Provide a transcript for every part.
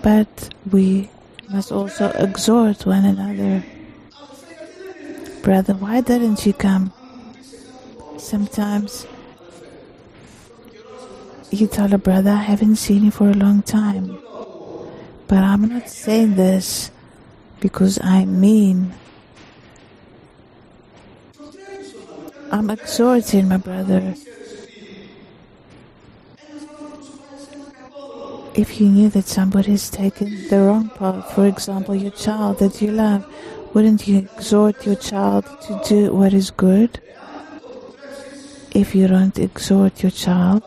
but we must also exhort one another. Brother, why didn't you come? Sometimes you tell a brother, I haven't seen you for a long time. But I'm not saying this because I'm mean. I'm exhorting my brother. If you knew that somebody has taken the wrong path, for example, your child that you love, wouldn't you exhort your child to do what is good? If you don't exhort your child,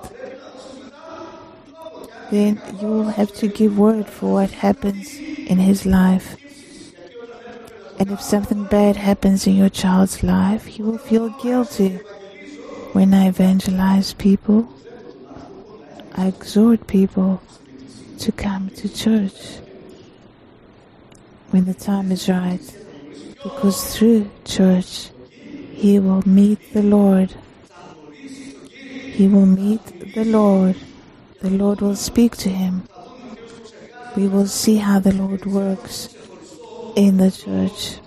then you will have to give word for what happens in his life. And if something bad happens in your child's life, he will feel guilty. When I evangelize people, I exhort people to come to church when the time is right, because through church he will meet the Lord. He will meet the Lord. The Lord will speak to him. We will see how the Lord works in the church,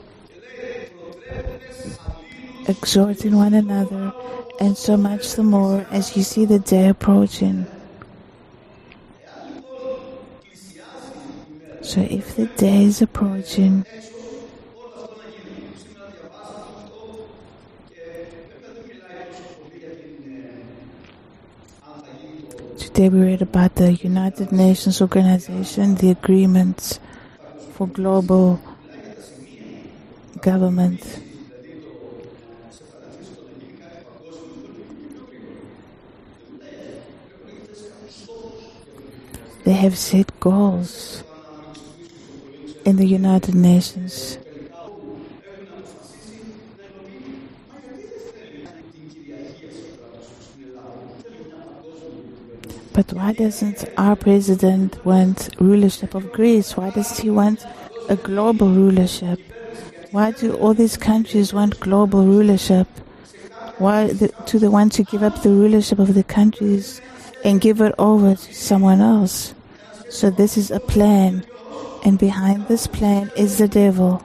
exhorting one another, and so much the more as you see the day approaching. So if the day is approaching, today we read about the United Nations Organization, the agreements for global government. They have set goals in the United Nations. But why doesn't our president want rulership of Greece? Why does he want a global rulership? Why do all these countries want global rulership? Why do they want to give up the rulership of the countries and give it over to someone else? So this is a plan, and behind this plan is the devil.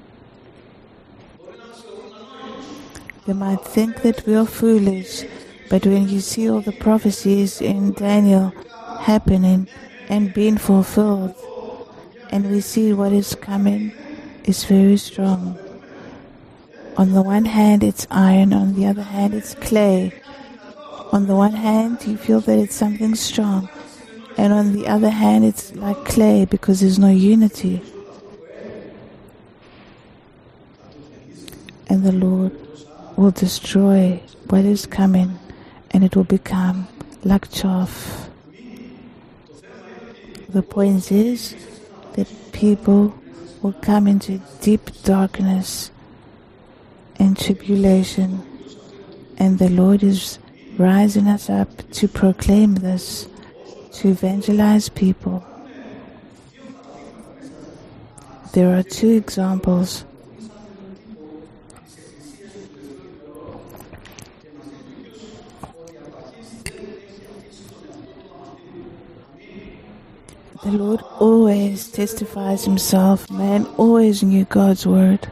They might think that we are foolish, but when you see all the prophecies in Daniel happening and being fulfilled, and we see what is coming is very strong. On the one hand, it's iron. On the other hand, it's clay. On the one hand, you feel that it's something strong. And on the other hand, it's like clay because there's no unity. And the Lord will destroy what is coming, and it will become like chaff. The point is that people will come into deep darkness and tribulation, and the Lord is rising us up to proclaim this, to evangelize people. There are two examples. The Lord always testifies himself. Man always knew God's word.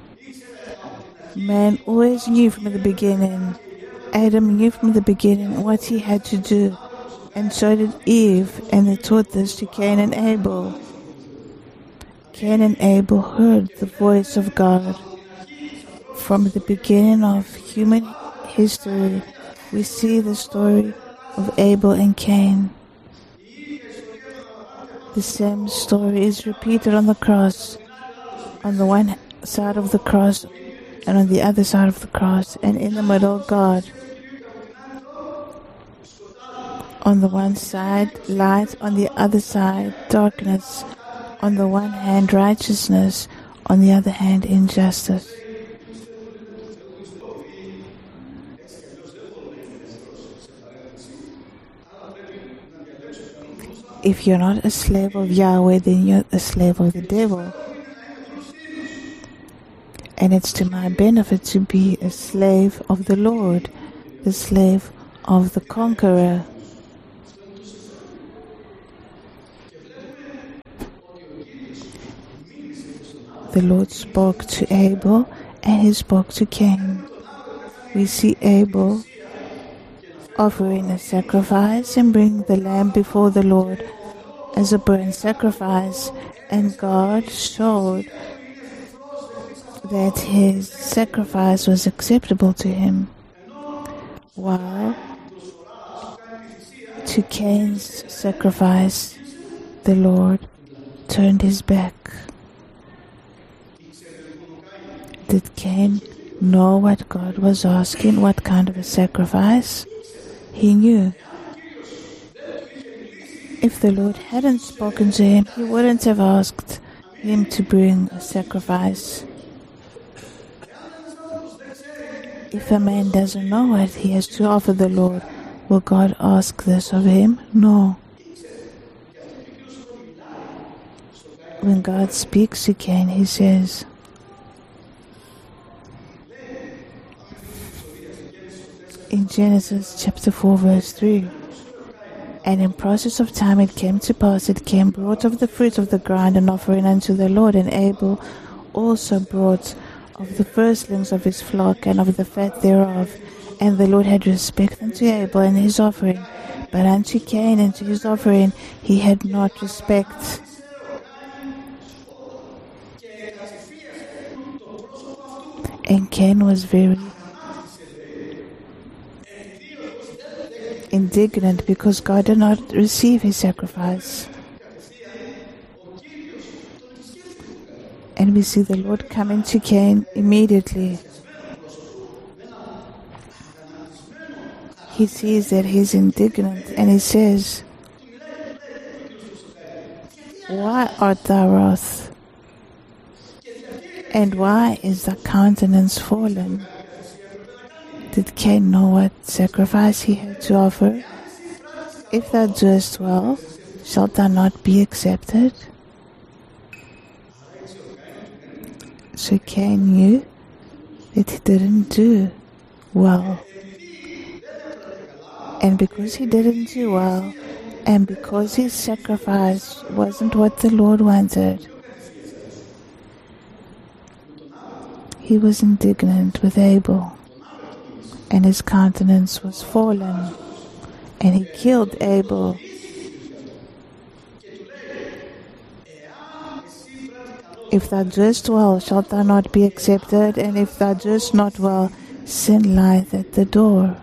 Man always knew from the beginning. Adam knew from the beginning what he had to do. And so did Eve, and they taught this to Cain and Abel. Cain and Abel heard the voice of God. From the beginning of human history, we see the story of Abel and Cain. The same story is repeated on the cross, on the one side of the cross and on the other side of the cross, and in the middle, God. On the one side, light, on the other side, darkness. On the one hand, righteousness, on the other hand, injustice. If you're not a slave of Yahweh, then you're a slave of the devil. And it's to my benefit to be a slave of the Lord, the slave of the conqueror. The Lord spoke to Abel and he spoke to Cain. We see Abel offering a sacrifice and bring the lamb before the Lord as a burnt sacrifice, and God showed that his sacrifice was acceptable to him, while to Cain's sacrifice the Lord turned his back. Did Cain know what God was asking, what kind of a sacrifice? He knew. If the Lord hadn't spoken to him, he wouldn't have asked him to bring a sacrifice. If a man doesn't know what he has to offer the Lord, will God ask this of him? No. When God speaks to Cain, he says, in Genesis chapter 4 verse 3, and in process of time it came to pass that Cain brought of the fruit of the ground an offering unto the Lord, and Abel also brought of the firstlings of his flock and of the fat thereof. And the Lord had respect unto Abel and his offering, but unto Cain and to his offering he had not respect. And Cain was very indignant because God did not receive his sacrifice. And we see the Lord coming to Cain immediately. He sees that he's indignant and he says, why art thou wroth? And why is thy countenance fallen? Did Cain know what sacrifice he had to offer? If thou doest well, shalt thou not be accepted? So Cain knew that he didn't do well. And because he didn't do well, and because his sacrifice wasn't what the Lord wanted, he was indignant with Abel, and his countenance was fallen, and he killed Abel. If thou doest well, shalt thou not be accepted, and if thou doest not well, sin lieth at the door.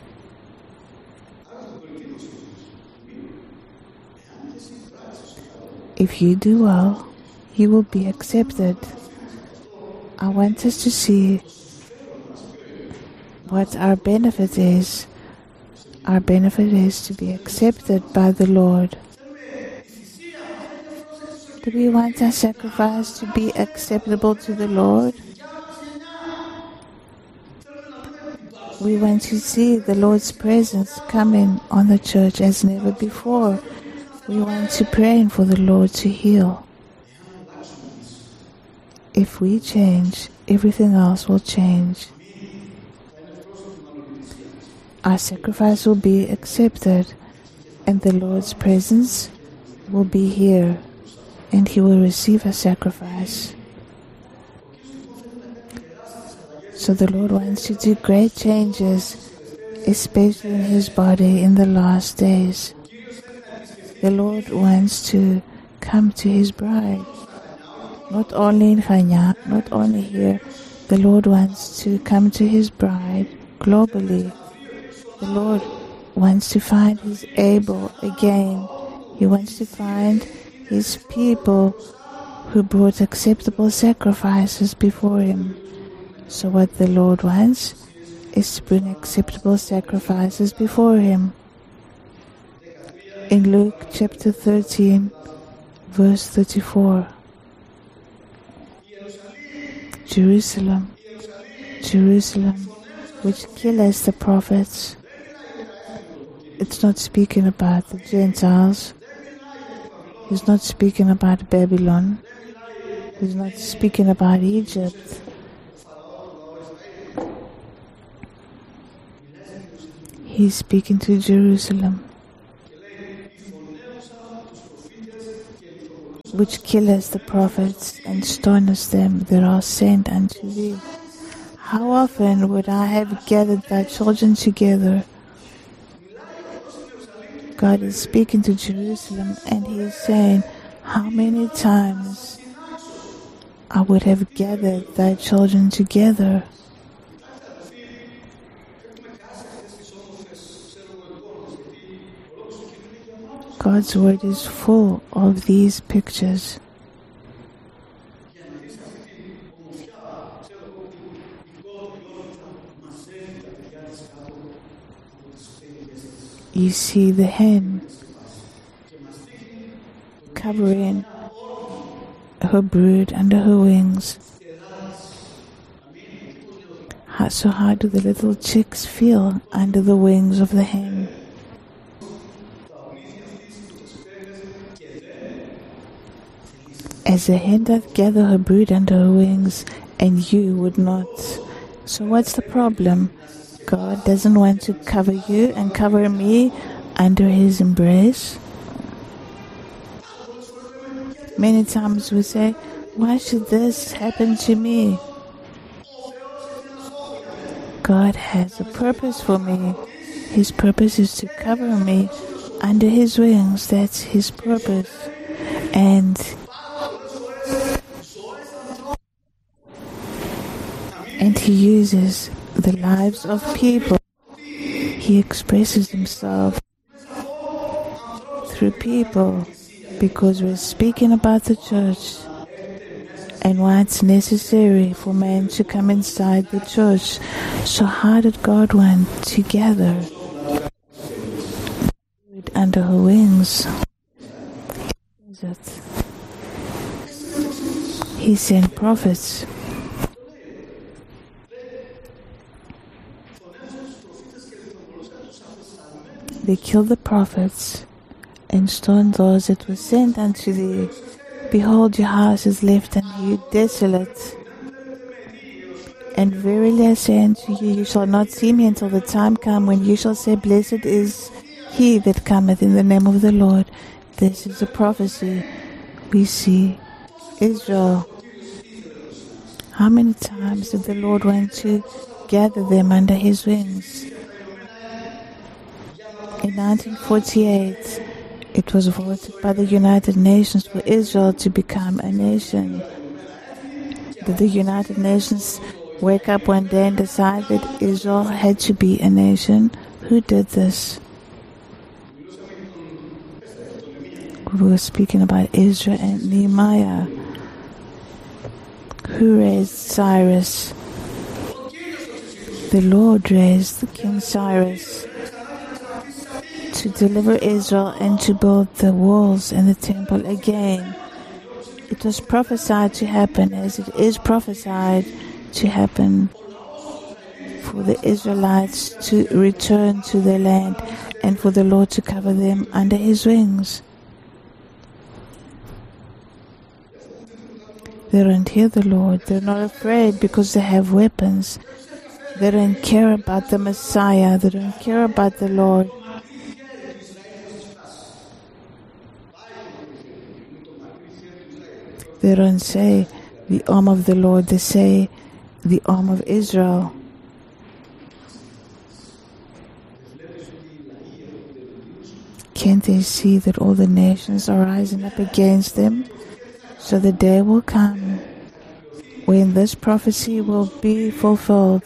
If you do well, you will be accepted. I want us to see what our benefit is. Our benefit is to be accepted by the Lord. Do we want our sacrifice to be acceptable to the Lord? We want to see the Lord's presence coming on the church as never before. We want to pray for the Lord to heal. If we change, everything else will change. Our sacrifice will be accepted, and the Lord's presence will be here, and He will receive our sacrifice. So the Lord wants to do great changes, especially in His body in the last days. The Lord wants to come to His bride, not only in Kenya, not only here. The Lord wants to come to His bride globally. The Lord wants to find His Abel again. He wants to find His people who brought acceptable sacrifices before Him. So what the Lord wants is to bring acceptable sacrifices before Him. In Luke chapter 13, verse 34, Jerusalem, Jerusalem, which killeth the prophets. It's not speaking about the Gentiles. He's not speaking about Babylon. He's not speaking about Egypt. He's speaking to Jerusalem. which killest the prophets and stonest them that are sent unto thee. How often would I have gathered thy children together? God is speaking to Jerusalem, and he is saying, how many times I would have gathered thy children together. God's word is full of these pictures. You see the hen covering her brood under her wings. So how do the little chicks feel under the wings of the hen? As a hen doth gather her brood under her wings, and you would not. So what's the problem? God doesn't want to cover you and cover me under his embrace. Many times we say, why should this happen to me? God has a purpose for me. His purpose is to cover me under his wings. That's his purpose. And he uses the lives of people. He expresses himself through people because we're speaking about the church and why it's necessary for men to come inside the church. So how did God want to gather under her wings? He sent prophets. They killed the prophets and stoned those that were sent unto thee. Behold, your house is left unto you desolate. And verily I say unto you, you shall not see me until the time come when you shall say, blessed is he that cometh in the name of the Lord. This is a prophecy. We see Israel. How many times did the Lord want to gather them under his wings? In 1948, it was voted by the United Nations for Israel to become a nation. Did the United Nations wake up one day and decide that Israel had to be a nation? Who did this? We were speaking about Israel and Nehemiah. Who raised Cyrus? The Lord raised King Cyrus to deliver Israel and to build the walls and the temple again. It was prophesied to happen, as it is prophesied to happen, for the Israelites to return to their land and for the Lord to cover them under his wings. They don't hear the Lord. They're not afraid because they have weapons. They don't care about the Messiah. They don't care about the Lord. They don't say the arm of the Lord, they say the arm of Israel. Can't they see that all the nations are rising up against them? So the day will come when this prophecy will be fulfilled.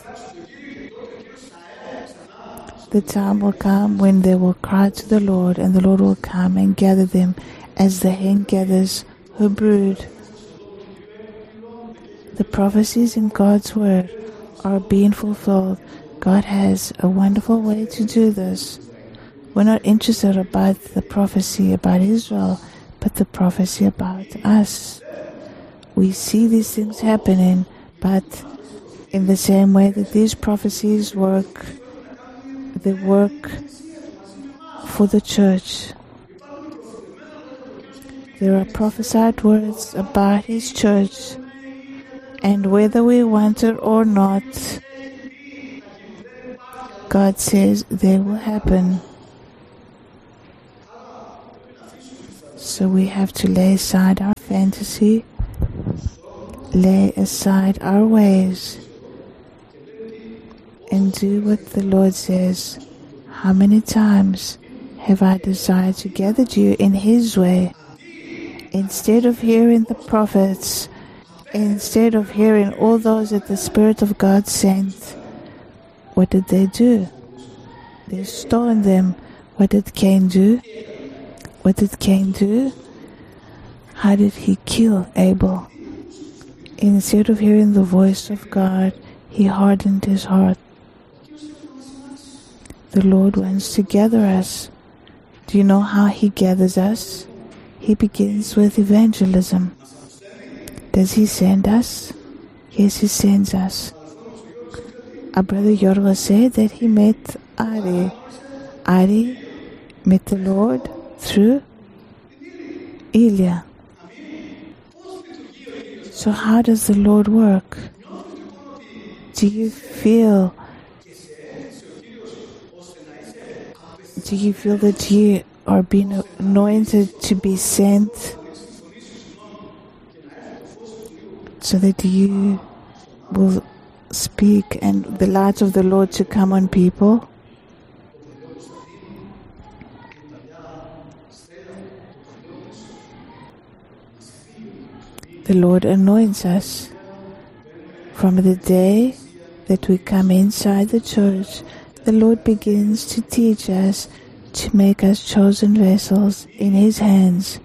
The time will come when they will cry to the Lord, and the Lord will come and gather them as the hen gathers her brood. The prophecies in God's word are being fulfilled. God has a wonderful way to do this. We're not interested about the prophecy about Israel, but the prophecy about us. We see these things happening, but in the same way that these prophecies work, they work for the church. There are prophesied words about his church, and whether we want it or not, God says they will happen. So we have to lay aside our fantasy, lay aside our ways, and do what the Lord says. How many times have I desired to gather you in His way? Instead of hearing the prophets, instead of hearing all those that the Spirit of God sent, what did they do? They stoned them. What did Cain do? What did Cain do? How did he kill Abel? Instead of hearing the voice of God, he hardened his heart. The Lord wants to gather us. Do you know how He gathers us? He begins with evangelism. Does He send us? Yes, He sends us. Our brother Yorga said that he met Ari. Ari met the Lord through Ilya. So how does the Lord work? Do you feel that you are being anointed to be sent so that you will speak and the light of the Lord to come on people? The Lord anoints us from the day that we come inside the church. The Lord begins to teach us, to make us chosen vessels in His hands.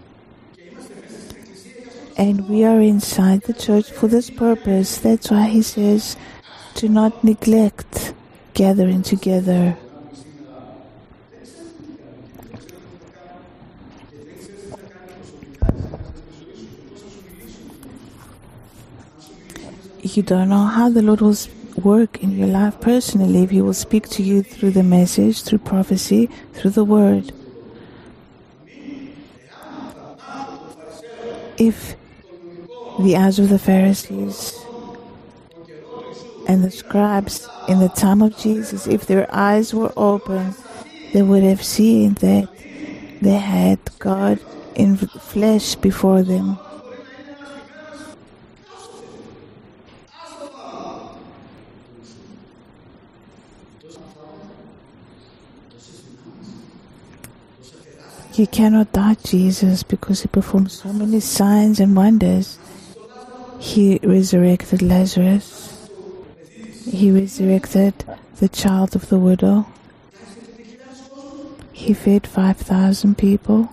And we are inside the church for this purpose. That's why He says, do not neglect gathering together. You don't know how the Lord will work in your life personally, if He will speak to you through the message, through prophecy, through the word. If the eyes of the Pharisees and the scribes in the time of Jesus, if their eyes were open, they would have seen that they had God in flesh before them. You cannot doubt Jesus because He performed so many signs and wonders. He resurrected Lazarus. He resurrected the child of the widow. He fed 5,000 people.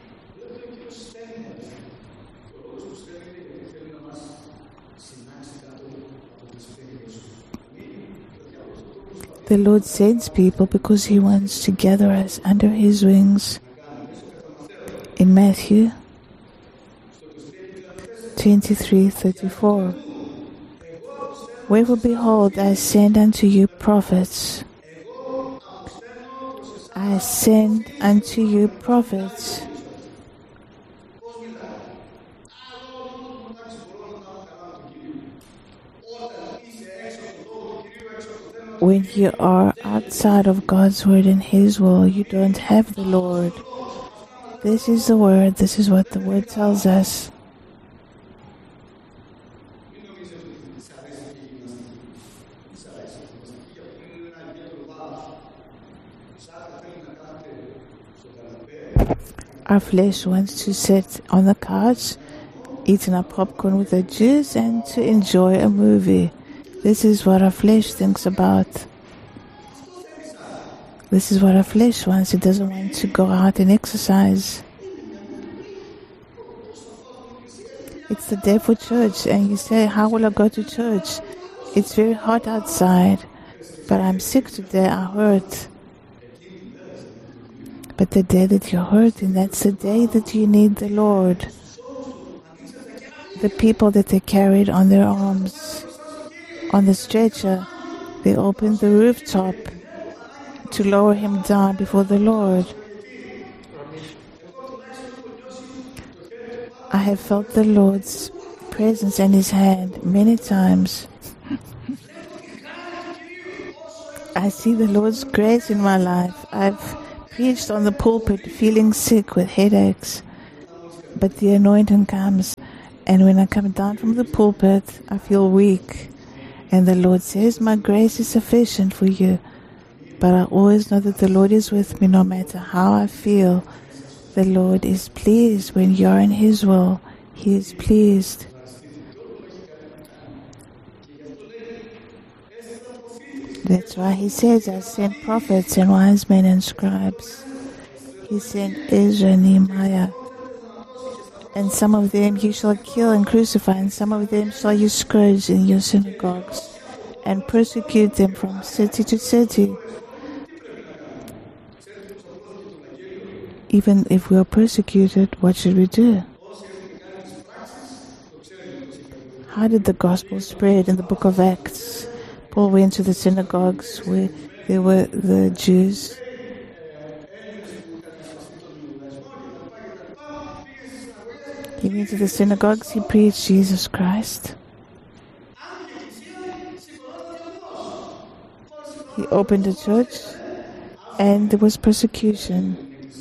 The Lord sends people because He wants to gather us under His wings. In Matthew 23:34, wherefore behold, I send unto you prophets. I send unto you prophets. When you are outside of God's word and His will, you don't have the Lord. This is the word. This is what the word tells us. Our flesh wants to sit on the couch, eating our popcorn with a juice, and to enjoy a movie. This is what our flesh thinks about. This is what our flesh wants. It doesn't want to go out and exercise. It's the day for church, and you say, how will I go to church? It's very hot outside, but I'm sick today, I hurt. But the day that you're hurting, that's the day that you need the Lord. The people that they carried on their arms, on the stretcher, they opened the rooftop to lower him down before the Lord. I have felt the Lord's presence and His hand many times. I see the Lord's grace in my life. I've preached on the pulpit feeling sick with headaches. But the anointing comes, and when I come down from the pulpit, I feel weak. And the Lord says, my grace is sufficient for you. But I always know that the Lord is with me no matter how I feel. The Lord is pleased when you're in His will. He is pleased. That's why He says, I sent prophets and wise men and scribes. He sent Ezra and Nehemiah. And some of them you shall kill and crucify, and some of them shall you scourge in your synagogues, and persecute them from city to city. Even if we are persecuted, what should we do? How did the gospel spread in the book of Acts? Paul went to the synagogues where there were the Jews. He went to the synagogues, he preached Jesus Christ. He opened a church, and there was persecution.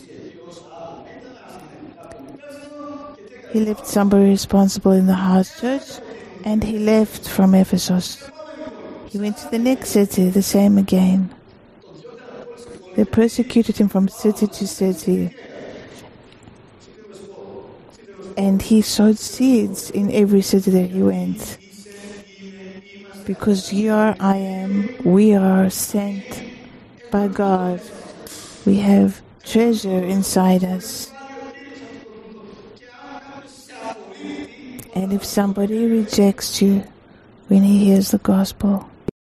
He left somebody responsible in the house church, and he left from Ephesus. He went to the next city, the same again. They persecuted him from city to city. And he sowed seeds in every city that he went. Because you are, I am, we are sent by God. We have treasure inside us. And if somebody rejects you when he hears the gospel,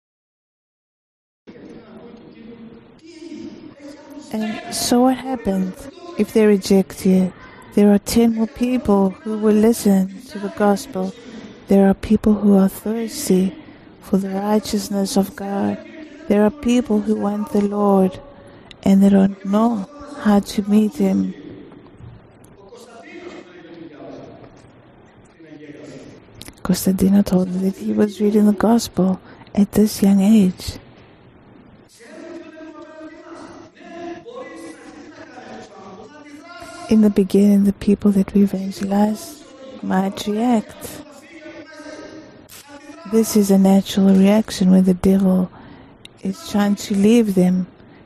and so what happened if they reject you? There are 10 more people who will listen to the gospel. There are people who are thirsty for the righteousness of God. There are people who want the Lord and they don't know how to meet Him. Costantino told me that he was reading the gospel at this young age. In the beginning, the people that we evangelize might react. This is a natural reaction when the devil is trying to leave them.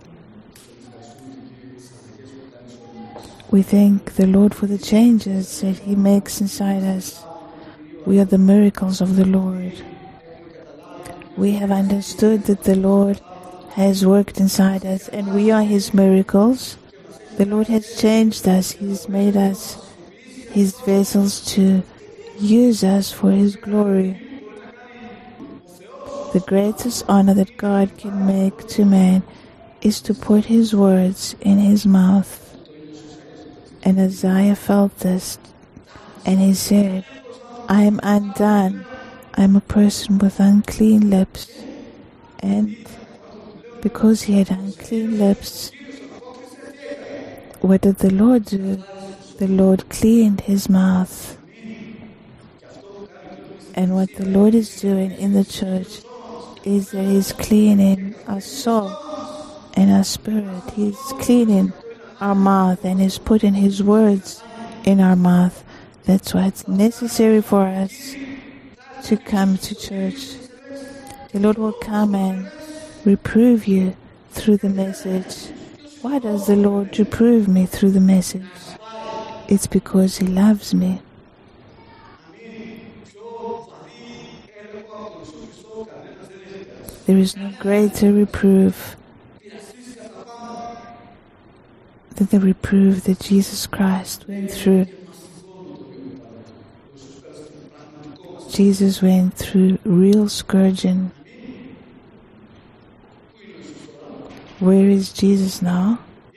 We thank the Lord for the changes that He makes inside us. We are the miracles of the Lord. We have understood that the Lord has worked inside us and we are His miracles. The Lord has changed us. He's made us His vessels to use us for His glory. The greatest honor that God can make to man is to put His words in His mouth. And Isaiah felt this, and he said, I am undone. I am a person with unclean lips. And because he had unclean lips, what did the Lord do? The Lord cleaned his mouth. And what the Lord is doing in the church is that He's cleaning our soul and our spirit. He's cleaning our mouth and He's putting His words in our mouth. That's why it's necessary for us to come to church. The Lord will come and reprove you through the message. Why does the Lord reprove me through the message? It's because He loves me. There is no greater reproof than the reproof that Jesus Christ went through. Jesus went through real scourging. Where is Jesus now?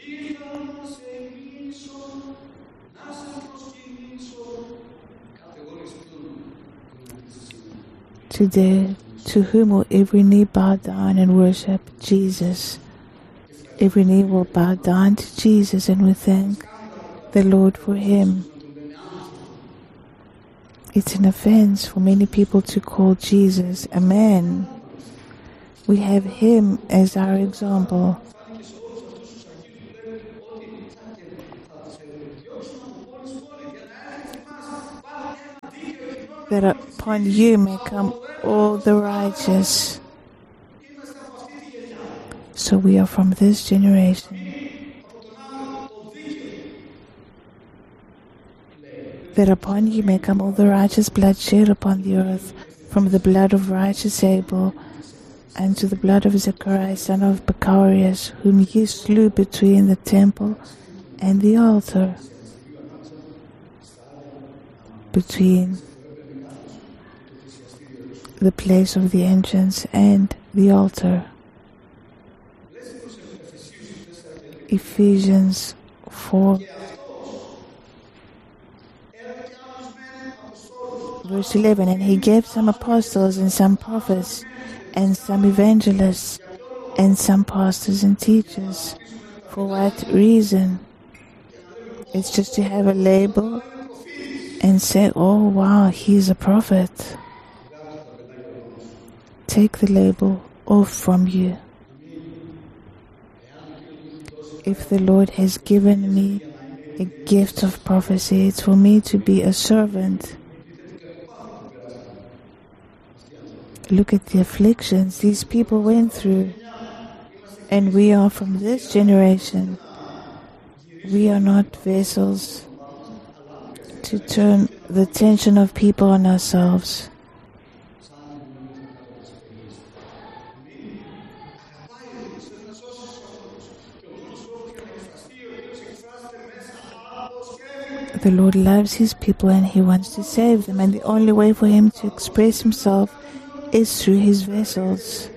Today, to whom will every knee bow down and worship? Jesus. Every knee will bow down to Jesus, and we thank the Lord for Him. It's an offense for many people to call Jesus a man. We have Him as our example. that upon you may come all the righteous. So we are from this generation. That upon you may come all the righteous blood shed upon the earth, from the blood of righteous Abel unto the blood of Zechariah son of Becharius, whom ye slew between the temple and the altar. Between the place of the entrance and the altar. Ephesians 4 verse 11, and he gave some apostles and some prophets and some evangelists and some pastors and teachers. For what reason? It's just to have a label and say, oh wow, he's a prophet. Take the label off from you. If the Lord has given me a gift of prophecy, it's for me to be a servant. Look at the afflictions these people went through. And we are from this generation. We are not vessels to turn the attention of people on ourselves. The Lord loves His people and He wants to save them, and the only way for Him to express Himself is through His vessels.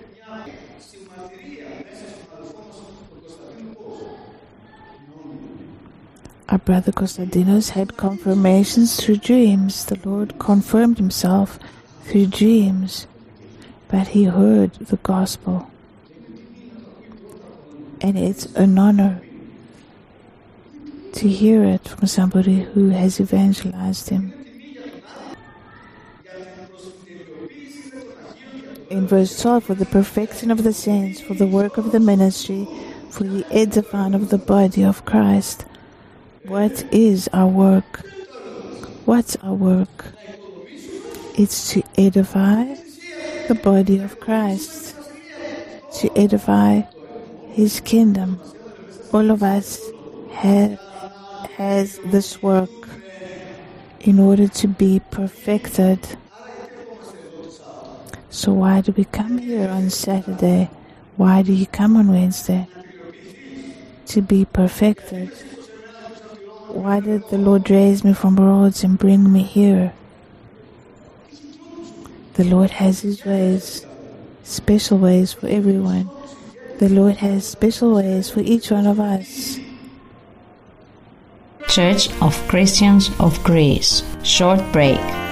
Our brother Konstantinos had confirmations through dreams. The Lord confirmed Himself through dreams, but he heard the gospel. And it's an honor to hear it from somebody who has evangelized him. In verse 12, for the perfection of the saints, for the work of the ministry, for the edifying of the body of Christ. What is our work? What's our work? It's to edify the body of Christ, to edify His kingdom. All of us has this work in order to be perfected. So why do we come here on Saturday? Why do you come on Wednesday? To be perfected. Why did the Lord raise me from Rhodes and bring me here? The Lord has His ways, special ways for everyone. The Lord has special ways for each one of us. Church of Christians of Greece. Short break.